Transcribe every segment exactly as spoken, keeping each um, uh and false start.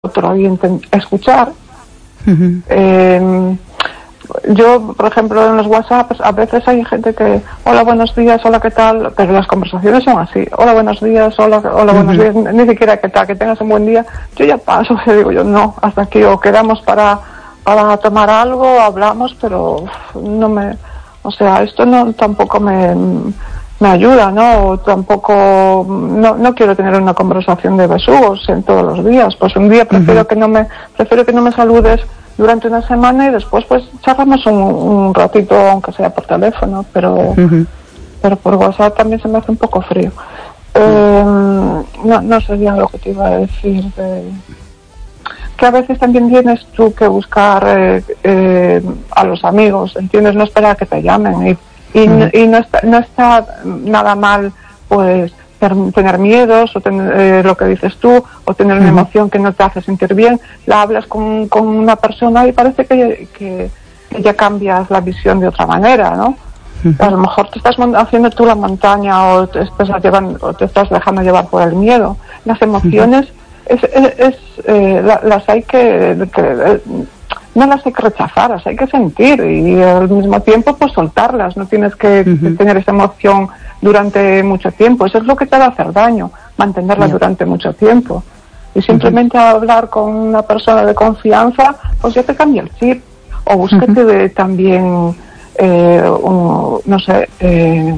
otro y escuchar. Uh-huh. Eh, yo, por ejemplo, en los WhatsApps a veces hay gente que, hola, buenos días, hola, ¿qué tal? Pero las conversaciones son así, hola, buenos días, hola, hola, buenos uh-huh. días, ni siquiera ¿qué tal? Que tengas un buen día. Yo ya paso, y digo yo, no, hasta aquí, o quedamos para, para tomar algo, hablamos, pero uf, no me, o sea, esto no tampoco me, me ayuda, ¿no? Tampoco, no, no quiero tener una conversación de besugos en todos los días, pues un día prefiero uh-huh. que no me, prefiero que no me saludes durante una semana y después pues charlamos un, un ratito, aunque sea por teléfono, pero uh-huh. pero por WhatsApp también se me hace un poco frío. Eh, no, no sé bien lo que te iba a decir. De, que a veces también tienes tú que buscar eh, eh, a los amigos, ¿entiendes? No esperar a que te llamen y, y, uh-huh. y no, está, no está nada mal, pues, tener miedos o tener eh, lo que dices tú o tener una emoción que no te hace sentir bien, la hablas con, con una persona y parece que, que, que ya cambias la visión de otra manera, ¿no? Uh-huh. A lo mejor te estás haciendo tú la montaña o te estás llevando, o te estás dejando llevar por el miedo. Las emociones uh-huh. es, es, es eh, la, las hay que, que eh, no las hay que rechazar, las hay que sentir y al mismo tiempo pues soltarlas, no tienes que, uh-huh. que tener esa emoción durante mucho tiempo. Eso es lo que te va a hacer daño, mantenerla yeah. durante mucho tiempo. Y simplemente uh-huh. hablar con una persona de confianza, pues ya te cambia el chip. O búsquete uh-huh. de, también, eh, un, no sé, eh,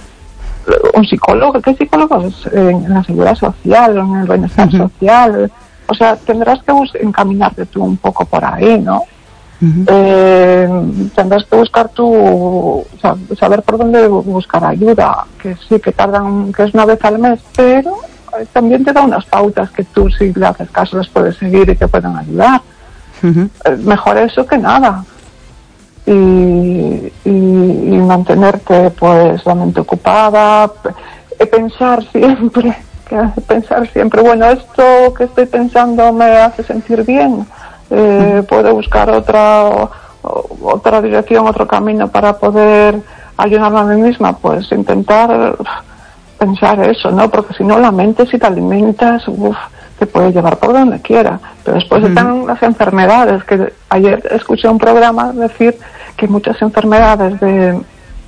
un psicólogo. ¿Qué psicólogo es? En la seguridad social, en el bienestar uh-huh. social. O sea, tendrás que bus- encaminarte tú un poco por ahí, ¿no? Uh-huh. Eh, tendrás que buscar tu, o sea, saber por dónde buscar ayuda, que sí que tardan, que es una vez al mes, pero también te da unas pautas que tú, si le haces caso, les puedes seguir y te pueden ayudar. Uh-huh. Eh, mejor eso que nada. Y, y, y mantenerte pues la mente ocupada, p- pensar siempre, que pensar siempre, bueno, esto que estoy pensando me hace sentir bien. Eh, puedo buscar otra o, otra dirección, otro camino para poder ayudarme a mí misma, pues intentar pensar eso, ¿no? Porque si no la mente, si te alimentas, uf, te puede llevar por donde quiera. Pero después uh-huh. están las enfermedades, que ayer escuché un programa decir que muchas enfermedades de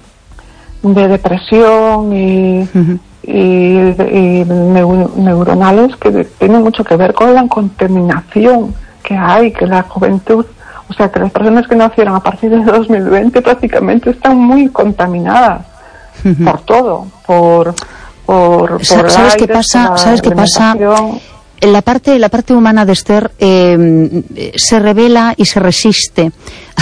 de depresión y uh-huh. y, y neur- neuronales que tienen mucho que ver con la contaminación que hay, que la juventud, o sea, que las personas que nacieron a partir de dos mil veinte prácticamente están muy contaminadas uh-huh. por todo, por por, por ¿Sabes aire, qué pasa? la ¿Sabes qué pasa? La parte, la parte humana de Esther eh, se revela y se resiste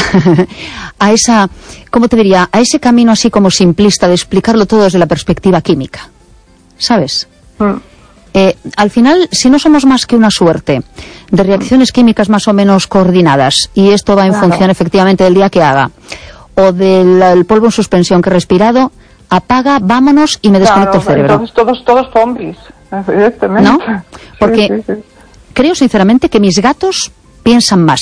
a esa, ¿cómo te diría? A ese camino así como simplista de explicarlo todo desde la perspectiva química, ¿sabes? Mm. Eh, al final, si no somos más que una suerte de reacciones químicas más o menos coordinadas, y esto va en claro. función efectivamente del día que haga, o del el polvo en suspensión que he respirado, apaga, vámonos y me desconecto claro, el cerebro. Entonces todos, todos zombies, evidentemente. ¿No? Porque sí, sí, sí. creo sinceramente que mis gatos piensan más.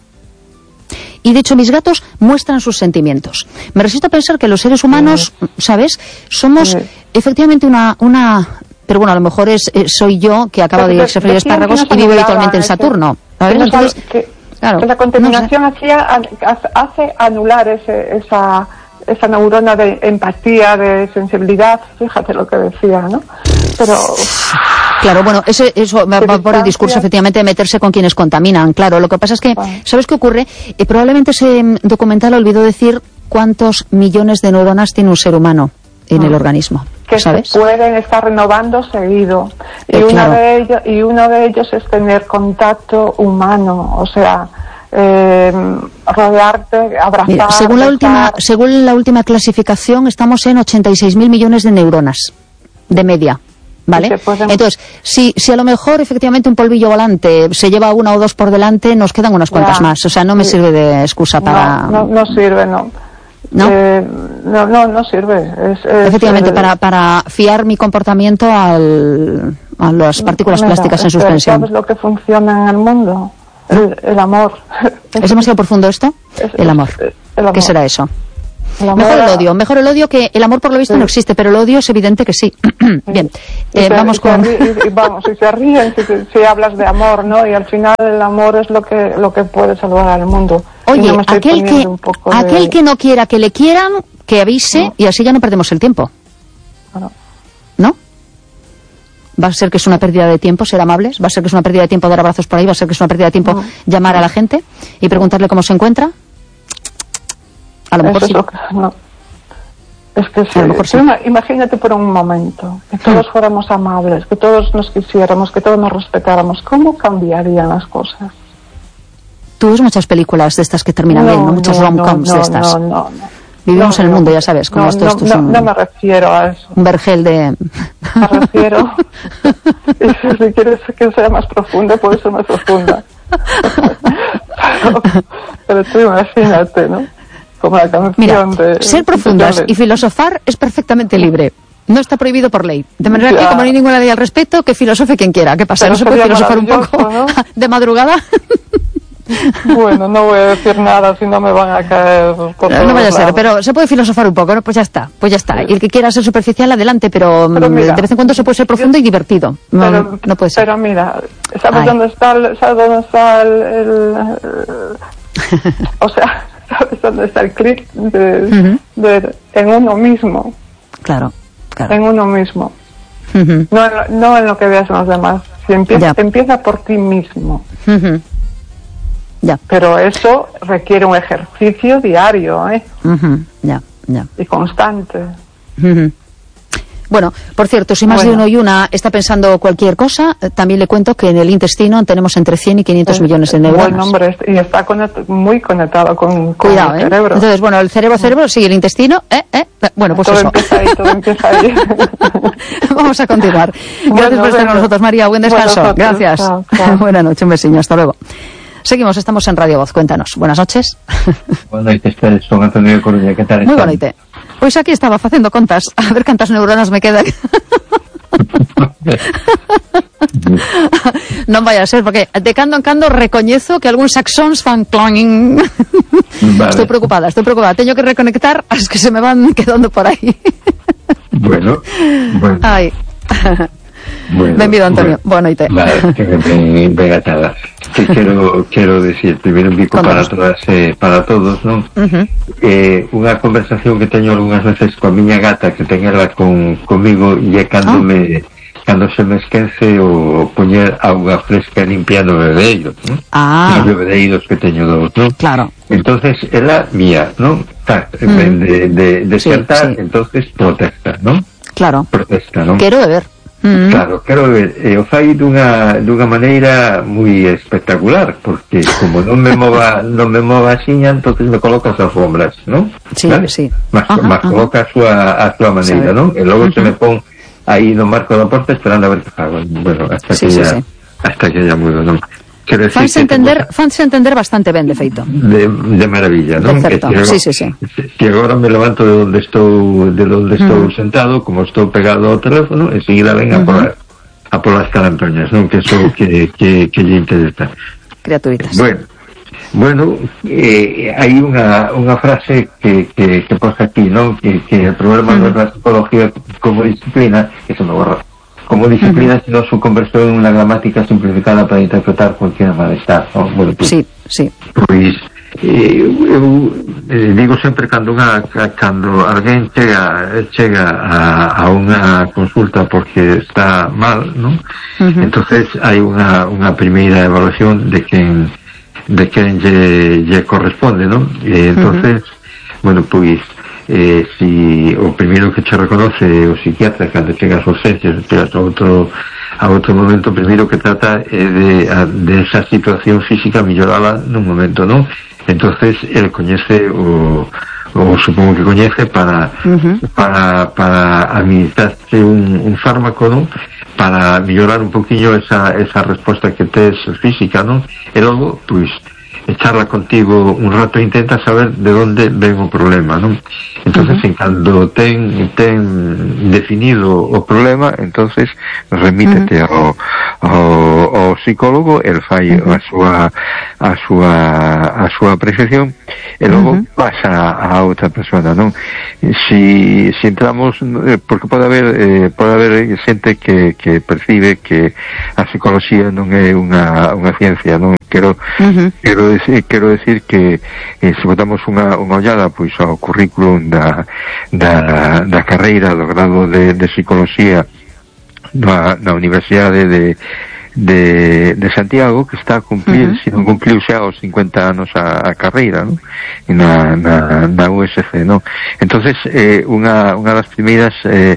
Y de hecho mis gatos muestran sus sentimientos. Me resisto a pensar que los seres humanos, sí. ¿sabes? Somos sí. efectivamente una... una pero bueno, a lo mejor es eh, soy yo que acaba de irse a freír espárragos y vivo habitualmente en Saturno. A ver, entonces, que, claro, que la contaminación no sé. hacía, hace anular ese, esa, esa neurona de empatía, de sensibilidad, fíjate lo que decía, ¿no? Pero... Claro, bueno, ese, eso va por el discurso efectivamente de meterse con quienes contaminan. Claro, lo que pasa es que, ¿sabes qué ocurre? Eh, probablemente ese documental olvidó decir cuántos millones de neuronas tiene un ser humano en el organismo, que ¿sabes? Se pueden estar renovando seguido y, eh, una claro. de ellos, y uno de ellos es tener contacto humano, o sea, eh, rodearte, abrazar. Mira, según la besar. última según la última clasificación estamos en ochenta y seis mil millones de neuronas de media. ¿Vale? Pueden... Entonces, si, si a lo mejor efectivamente un polvillo volante se lleva una o dos por delante, nos quedan unas cuantas ya, más. O sea, no me sí. sirve de excusa para... No, no, no sirve, no. ¿No? Eh, no, no, no sirve. Es, es, efectivamente, el... para, para fiar mi comportamiento al, a las partículas Mira, plásticas en suspensión. ¿Sabes lo que funciona en el mundo? El, el amor. ¿Es demasiado profundo esto? Es, el, amor. Es, el amor. ¿Qué será eso? El amor mejor era... el odio, mejor el odio, que el amor por lo visto sí. no existe, pero el odio es evidente que sí. Bien, eh, se, vamos con... Y, y, vamos, si se ríen, si, si hablas de amor, ¿no? Y al final el amor es lo que lo que puede salvar al mundo. Oye, no aquel, que, aquel de... que no quiera que le quieran, que avise, no. y así ya no perdemos el tiempo. No. ¿No? ¿Va a ser que es una pérdida de tiempo ser amables? ¿Va a ser que es una pérdida de tiempo dar abrazos por ahí? ¿Va a ser que es una pérdida de tiempo no. llamar a la gente y preguntarle cómo se encuentra? A lo mejor es sí. Lo que, no. Es que sí, a lo mejor sí. Imagínate por un momento que todos fuéramos amables, que todos nos quisiéramos, que todos nos respetáramos. ¿Cómo cambiarían las cosas? Tú ves muchas películas de estas que terminan no, bien, ¿no? Muchas no, rom-coms no, de estas. No, no, no. Vivimos no, en el mundo, no, ya sabes, como no, esto, no, esto no, es un... no me refiero a eso. Un vergel de... Me refiero... si quieres que sea más profunda, puede ser más profunda. pero, pero tú imagínate, ¿no? Como la canción Mira, de... ser profundas y filosofar es perfectamente libre. No está prohibido por ley. De manera ya. que, como no hay ninguna ley al respecto, que filosofe quien quiera. ¿Qué pasa? Pero ¿No se puede filosofar un poco, ¿no? de madrugada? Bueno, no voy a decir nada si no me van a caer por No, no vaya a ser, pero se puede filosofar un poco, ¿no? Pues ya está, pues ya está. Y el que quiera ser superficial, adelante, pero, pero mira, de vez en cuando se puede ser profundo yo, y divertido. No, pero, no puede ser. Pero mira, ¿sabes Ay. dónde está el, sabes dónde está el, el, el o sea, ¿sabes dónde está el clic de, uh-huh. de, en uno mismo? Claro, claro. En uno mismo. Uh-huh. No, en lo, no en lo que veas en los demás. Si empieza, empieza por ti mismo. Uh-huh. Ya. Pero eso requiere un ejercicio diario, ¿eh? Uh-huh. Ya, ya. Y constante. Uh-huh. Bueno, por cierto, si más bueno. de uno y una está pensando cualquier cosa, también le cuento que en el intestino tenemos entre cien y quinientos millones de neuronas. Buen nombre, y está conect, muy conectado con, con Cuidado, el ¿eh? cerebro. Entonces, bueno, el cerebro, cerebro, sigue el intestino, ¿eh? ¿eh? Bueno, pues todo eso. Empieza ahí, todo empieza ahí. Vamos a continuar. Gracias bueno, por estar con nosotros, María. Buen descanso. Bueno, Gracias. Chao, chao. Buenas noches, un besiño. Hasta luego. Seguimos, estamos en Radio Voz. Cuéntanos. Buenas noches. Buenas noches, son Antonio de Coruña. ¿Qué tal? Muy buena noche. Pois aquí estaba facendo contas, a ver cantas neuronas me quedan. Non vai a ser, porque de cando en cando recoñezo que algúns saxóns fan clonging. Vale. Estoy preocupada, estoy preocupada. Teño que reconectar as que se me van quedando por aí. Bueno, bueno. Ai. Bueno, Benvido, Antonio. Bueno, boa noite. Vale, ben, ben atada. Que quero, quero decir, primeiro un bico para todas, eh, para todos, non? Uh-huh. Eh, unha conversación que teño algunhas veces coa miña gata, que ten ela con, comigo, e é cando oh. me, cando se me esquece o poñer auga fresca limpiando bebedeiros, non? Ah. Os bebedeiros que teño dos, non? Claro. Entonces, ela mía, non? Tá, mm. de, de, de sí, cantar, sí. entonces protesta, non? Claro. Protesta, non? Quero beber. Mm. Claro, quero ver, e o fai dunha, dunha maneira moi espectacular, porque como non me mova non me mova axiña, entonces me coloca as alfombras, non? Sí, ¿vale? sí. Mas, mas coloca a súa, a súa maneira, non? E logo uh-huh. se me pon aí no marco da porta esperando a ver que fago. Bueno, hasta sí, que sí, ya, sí. hasta que ya mudo, non? Fanse entender, fanse entender bastante ben, de feito. De, de maravilla, non? Perfecto, que, sí, sí, sí. Que agora me levanto de onde estou, de onde estou uh-huh. sentado, como estou pegado ao teléfono, e seguida ven a uh-huh. por a polas carantoñas, non? Que sou que, que, que lle interesa. Criaturitas. Bueno, bueno eh, hai unha, unha frase que, que, que posa aquí, non? Que, que el problema uh-huh. da psicología como disciplina, que se me borra, como disciplina, uh-huh. sino su conversión en unha gramática simplificada para interpretar cualquier malestar, non? Bueno, pues, sí, sí. Pois, eh, eu eh, digo sempre cando unha, cando alguén chega chega a, a unha consulta porque está mal, non? Uh-huh. Entonces hai unha, unha primeira evaluación de quen de quen lle, lle corresponde, non? E entonces, uh-huh. bueno, pois eh, si o primeiro que che reconoce o psiquiatra cando chegas aos urgencias, chegas a outro a outro momento, primeiro que trata é de, a, de esa situación física mellorala nun momento, non? Entonces el coñece o, o supongo que coñece para uh-huh. para para administrarse un, un fármaco, non? Para mellorar un poquinho esa esa resposta que tes física, non? E logo, pois, charla contigo un rato e intenta saber de onde ven o problema, non? Entonces, uh-huh. en cando ten ten definido o problema, entonces remítete uh-huh. ao, ao psicólogo, el fai uh-huh. a súa a súa a súa apreciación e logo uh-huh. pasa a outra persona, non? Si, si entramos, porque pode haber eh, pode haber xente que, que percibe que a psicología non é unha, unha ciencia, non? Quero, uh-huh. quero, decir, quero decir que eh, se botamos unha, unha ollada pois ao currículum da, da, da carreira do grado de, de psicología na, na Universidade de, de, de Santiago, que está a cumplir, uh-huh. se non cumpliu xa os cincuenta anos a, a carreira, non? Na, na, na U S C, non? Entonces, eh, unha, unha das primeiras eh,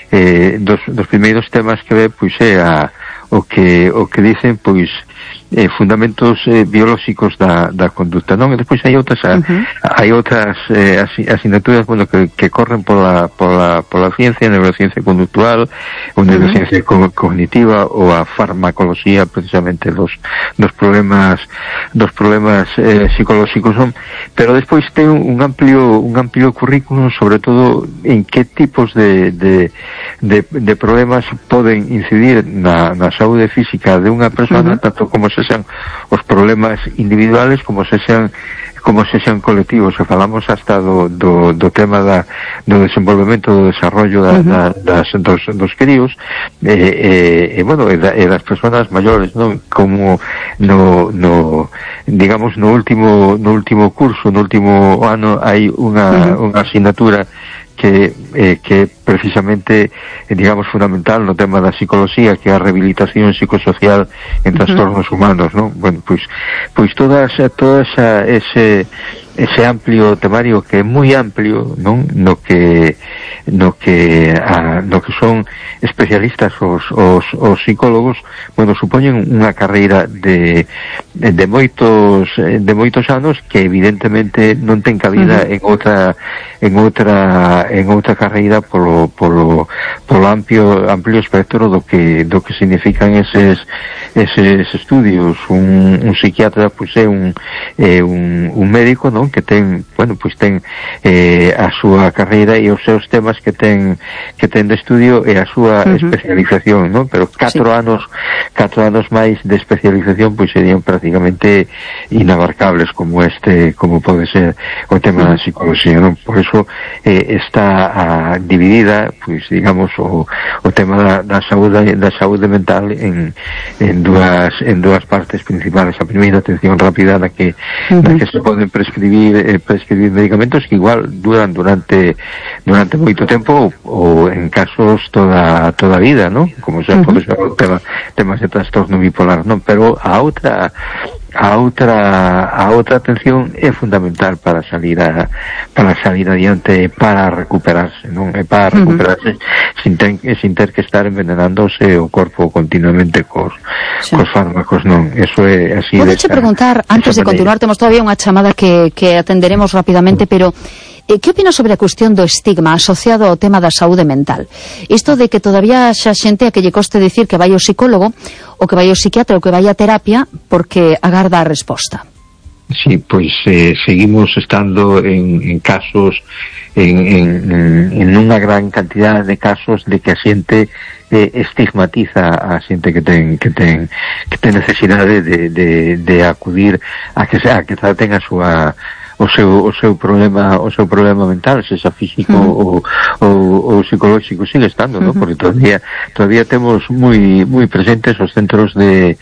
eh, dos, dos primeiros temas que ve, pois é a, o que o que dicen, pois eh, fundamentos eh, biolóxicos da, da conducta, non? E despois hai outras uh-huh. hai outras eh, asignaturas, bueno, que, que corren pola, pola, pola ciencia, neurociencia conductual, ou neurociencia uh-huh. cognitiva, ou a farmacoloxía, precisamente dos, dos problemas dos problemas eh, psicolóxicos, non? Pero despois ten un amplio un amplio currículum, sobre todo en que tipos de, de, de, de problemas poden incidir na, na saúde física de unha persona, uh-huh. tanto como se sean os problemas individuales como se sean como se sean colectivos. Se falamos hasta do, do, do tema da, do desenvolvemento, do desarrollo da, uh-huh. da, das, dos, dos críos e, eh, eh, bueno, e, da, e das persoas maiores, non? Como no, no digamos no último no último curso, no último ano hai unha, uh-huh. unha asignatura que eh, que precisamente eh, digamos fundamental no tema da psicología, que é a rehabilitación psicosocial en trastornos uh-huh. humanos, non? Bueno, pois pois toda esa, toda esa ese ese amplio temario, que é moi amplio, non? No que no que a, no que son especialistas os, os, os psicólogos, bueno, supoñen unha carreira de de moitos de moitos anos que evidentemente non ten cabida uh-huh. en outra en outra en outra carreira polo polo polo amplio amplio espectro do que do que significan eses eses estudios. Un, un psiquiatra pois é un é un, un médico, non? Que ten, bueno, pois ten eh, a súa carreira e os seus temas que ten que ten de estudio e a súa uh-huh. especialización, non? Pero catro sí. anos catro anos máis de especialización pois serían prácticamente inabarcables, como este como pode ser o tema uh-huh. da psicología, non? Por eso eh, está a, dividida, pois digamos o, o tema da, da saúde da saúde mental en, en dúas en dúas partes principales. A primeira, atención rápida, na que uh-huh. na que se poden prescribir eh, prescribir medicamentos que igual duran durante durante moito tempo, ou, ou en casos toda toda a vida, non? Como xa uh-huh. pode ser o tema temas de trastorno bipolar, non? Pero a outra a outra a outra atención é fundamental para salir a para salir adiante, para recuperarse, non? É para recuperarse uh-huh. sin, ten, sin ter que estar envenenándose o corpo continuamente cos, sí. cos fármacos, non? Eso é así. Podeche preguntar, antes de continuar, temos todavía unha chamada que, que atenderemos rapidamente, pero Eh, que opinas sobre a cuestión do estigma asociado ao tema da saúde mental? Isto de que todavía xa xente a que lle coste dicir que vai ao psicólogo, ou que vai ao psiquiatra, ou que vai a terapia, porque agarda a resposta. Sí, pois eh, seguimos estando en, en casos, en, en, en unha gran cantidad de casos de que a xente eh, estigmatiza a xente que ten que ten que ten necesidade de, de, de acudir a que a que traten a súa o seu o seu problema o seu problema mental, se xa físico uh-huh. ou, ou psicolóxico, sigue estando, uh-huh. ¿no? Porque todavía todavía temos moi moi presentes os centros de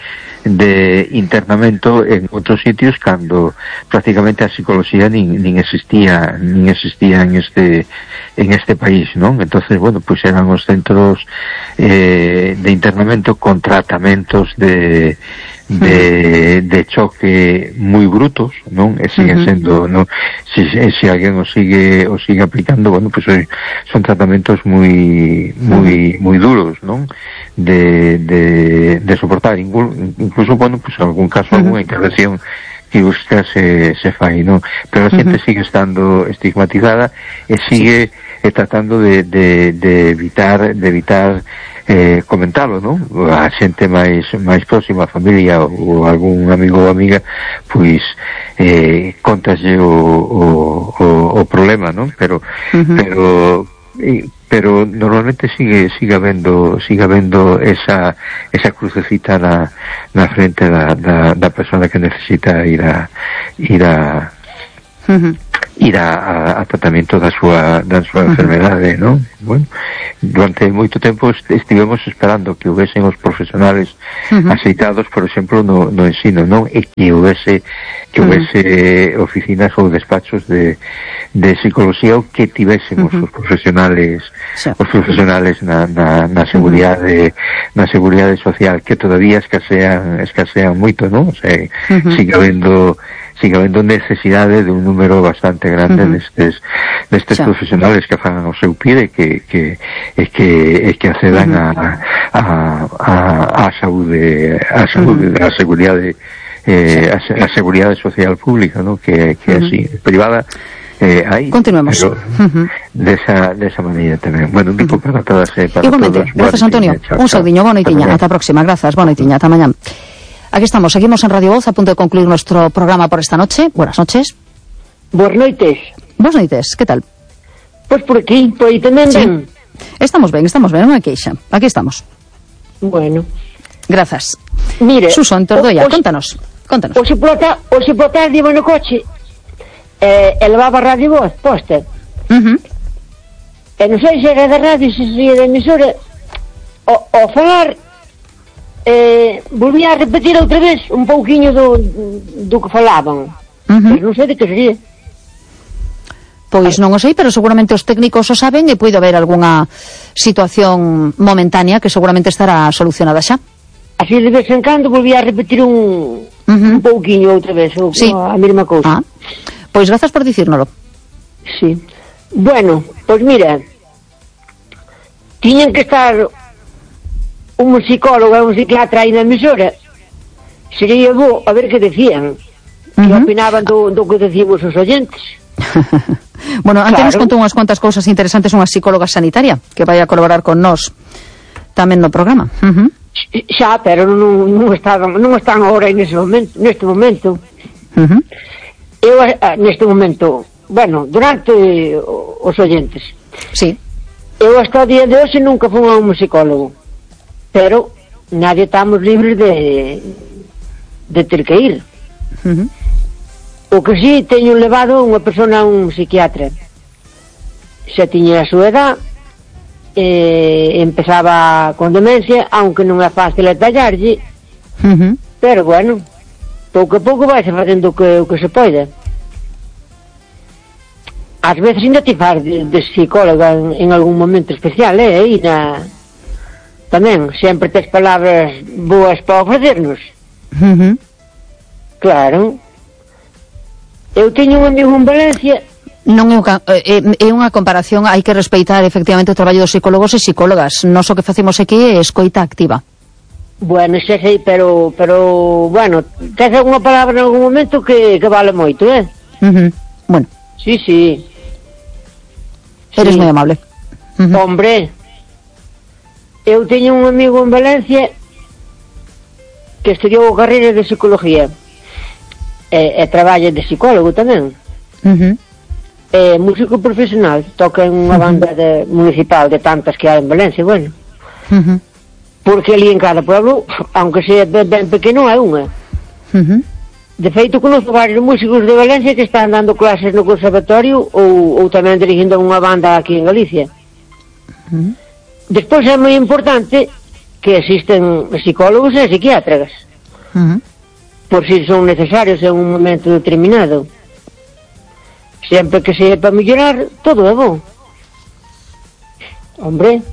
de internamento en outros sitios cando prácticamente a psicología nin, nin existía nin existía en este en este país, non? Entonces, bueno, pues eran os centros eh, de internamento con tratamentos de de, de choque moi brutos, non? E siguen uh-huh. sendo, non? Si, si alguén o sigue o sigue aplicando, bueno, pues son tratamentos moi moi moi duros, non? De, de, de soportar, incluso, bueno, pues en algún caso, uh-huh. alguna intervención quirúrgica se, se fai, non? Pero a xente uh-huh. sigue estando estigmatizada e sigue sí. eh, tratando de, de, de evitar de evitar eh, comentalo, non? A xente máis máis próxima, a familia ou, ou algún amigo ou amiga, pois eh, contaslle o, o, o, o problema, non? Pero uh-huh. pero y, pero normalmente sigue sigue habendo sigue habendo esa esa crucecita na, na frente da, da, da persona que necesita ir a ir a uh-huh. ir a, a, a tratamento da súa da súa uh-huh. enfermedade, non? Bueno, durante moito tempo estivemos esperando que houvesen os profesionales uh-huh. aceitados, por exemplo, no, no ensino, non? E que houvese que houvese uh-huh. oficinas ou despachos de, de psicología ou que tivésemos uh-huh. os profesionales sí. os profesionales na, na, na seguridade uh-huh. na seguridade social, que todavía escasean escasean moito, non? O sea, uh-huh. sigue habendo sigue habendo necesidade de un número bastante grande uh-huh. destes destes sí. profesionales que fan o seu pide que que e que e que accedan uh-huh. a, a a a saúde a saúde uh-huh. a seguridade eh, sí. a, a seguridade social pública, ¿no? Que que uh-huh. así privada eh, hai. Continuemos. Pero uh-huh. desa desa maneira tamén. Bueno, un tipo uh-huh. para todas e eh, para igualmente. Todos. Gracias, Antonio. Chao, un saudiño, boa noitiña. Ata a próxima. Grazas, boa noitiña. Ata mañán. Aquí estamos, seguimos en Radio Voz, a punto de concluir nuestro programa por esta noche. Buenas noches. Buenas noites. Buenas noites, ¿qué tal? Pois por aquí, por aí tamén sí. ben. Estamos ben, estamos ben, non hai queixa. Aquí estamos. Bueno. Grazas. Mire, Suso, en Tordoia, contanos, contanos. O se plota, o se plota diva no coche. Eh, e levaba Radio Voz posta. Uh-huh. E non sei se era da radio, se sería da emisora. O, o falar eh, volvía a repetir outra vez un pouquiño do, do que falaban. Uh-huh. Pero non sei de que sería. Pois non o sei, pero seguramente os técnicos o saben e puido haber algunha situación momentánea que seguramente estará solucionada xa. Así de vez en cando volvía a repetir un, uh-huh. un pouquiño outra vez o, sí. a mesma cousa. Ah. Pois grazas por dicírnolo. Sí. Bueno, pois mira, tiñan que estar un psicólogo e un psiquiatra aí na emisora. Sería bo a ver que decían, uh-huh. que opinaban do, do que decíamos os oyentes. Bueno, antes claro. nos contou unhas cuantas cousas interesantes unha psicóloga sanitaria que vai a colaborar con nós tamén no programa. Uh-huh. Xa, pero non, non estaban non están agora nese momento, neste momento. Uh-huh. Eu neste momento, bueno, durante os oyentes. Sí. Eu hasta o día de hoxe nunca fui a un psicólogo. Pero nadie estamos libres de de ter que ir. Uh-huh. O que si teño levado unha persona a un psiquiatra. Xa tiña a súa edad, eh, empezaba con demencia, aunque non é fácil atallarlle, uh-huh. pero bueno, pouco a pouco vai se facendo o que, o que se pode. Ás veces ainda te faz de, de psicóloga en, en algún momento especial, eh, aí na... tamén, sempre tes palabras boas para ofrecernos. Uh-huh. Claro. Eu teño un amigo en Valencia. Non é unha, é, é unha comparación, hai que respeitar efectivamente o traballo dos psicólogos e psicólogas. Nós o que facemos aquí é escoita activa. Bueno, xa sei, pero, pero bueno, tes algunha palabra en algún momento que, que vale moito, eh? Uh-huh. Bueno. Sí, sí. Eres sí. moi amable. Uh-huh. Hombre, eu teño un amigo en Valencia que estudiou a carreira de psicología. E, e traballa de psicólogo tamén. Uh-huh. É músico profesional, toca en unha uh-huh. banda de, municipal de tantas que hai en Valencia, bueno. Uh-huh. Porque ali en cada pueblo, aunque sea ben, ben pequeno, hai unha. Uh-huh. De feito, conozco varios músicos de Valencia que están dando clases no conservatorio ou, ou tamén dirigindo unha banda aquí en Galicia. Uh-huh. Despois é moi importante que existen psicólogos e psiquiatras. Uh-huh. Por si son necesarios en un momento determinado. Sempre que sea para mellorar, todo é bom. Hombre,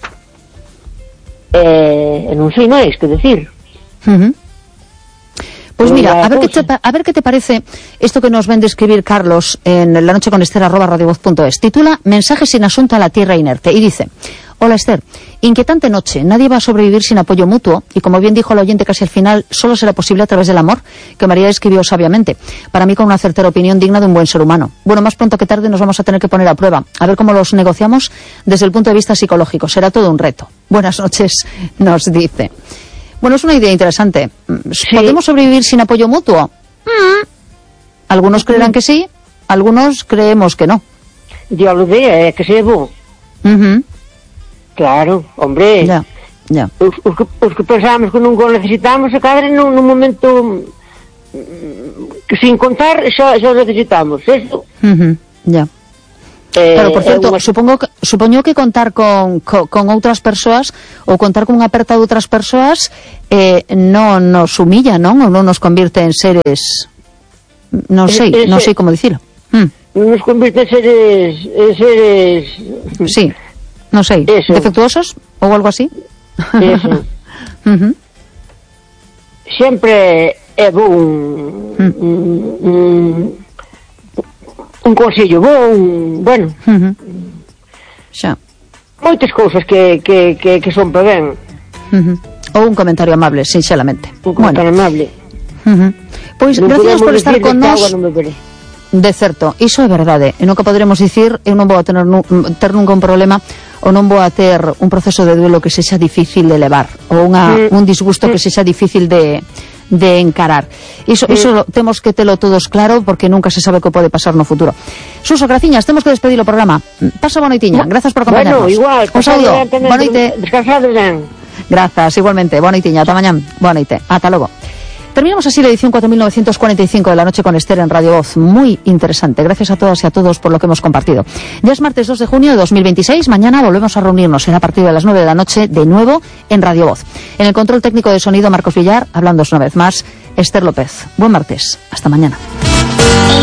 eh, non sei máis que decir. Uh-huh. Pois pues mira, a ver, que te, a ver que te parece esto que nos ven de escribir Carlos en la noche con Esther arroba radiovoz punto es. Titula Mensajes sin asunto a la tierra inerte y dice: hola Esther, inquietante noche, nadie va a sobrevivir sin apoyo mutuo y como bien dijo el oyente casi al final, solo será posible a través del amor, que María escribió sabiamente, para mí con una certera opinión digna de un buen ser humano. Bueno, más pronto que tarde nos vamos a tener que poner a prueba, a ver cómo los negociamos desde el punto de vista psicológico, será todo un reto. Buenas noches, nos dice. Bueno, es una idea interesante. Sí. ¿Podemos sobrevivir sin apoyo mutuo? Mm. Algunos creerán que sí, algunos creemos que no. Yo lo idea é que sea bo. Uh-huh. Claro, hombre. Ya, ya. Os, os, que, os que pensamos que nunca o necesitamos, a cadra nun, nun momento que sin contar xa, xa necesitamos. Eso. Uh-huh. Ya. Eh, Claro, por certo, unha... supongo que, supoño que contar con, con, con outras persoas ou contar con unha aperta de outras persoas eh, non nos humilla, non? Ou non nos convirte en seres... Non sei, Ese, non sei como dicilo. Mm. Nos convirte en seres... En seres... Sí, non sei. Eso. Defectuosos ou algo así? Eso. Uh-huh. Sempre é bon mm. un, un consello bon, bueno, uh-huh. Xa. moitas cousas que, que, que, que son para ben. Uh-huh. Ou un comentario amable, sinxelamente. Un comentario bueno. amable. Uh-huh. Pois Non gracias por estar con nós. De certo, iso é verdade. E non que poderemos dicir, eu non vou a tener, nu, ter nunca un problema ou non vou a ter un proceso de duelo que sexa difícil de levar ou unha, mm. un disgusto mm. que sexa difícil de, de encarar. Iso, mm. iso temos que telo todos claro porque nunca se sabe o que pode pasar no futuro. Suso, graciñas, temos que despedir o programa. Pasa boa noitiña, grazas por acompañarnos. Bueno, igual, un saúdo, boa noite. Descansado ben. Grazas, igualmente, boa noitiña, ata mañán, boa noite, ata logo. Terminamos así la edición cuatro mil novecientos cuarenta y cinco de la noche con Esther en Radio Voz. Muy interesante. Gracias a todas y a todos por lo que hemos compartido. Ya es martes dos de junio de dos mil veintiséis. Mañana volvemos a reunirnos. Será a partir de las nueve de la noche de nuevo en Radio Voz. En el control técnico de sonido, Marcos Villar. Hablándoos una vez más, Esther López. Buen martes. Hasta mañana.